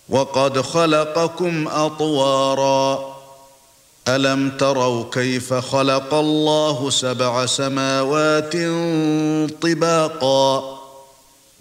وقد خلقكم أطوارا ألم تروا كيف خلق الله 7 سماوات طباقا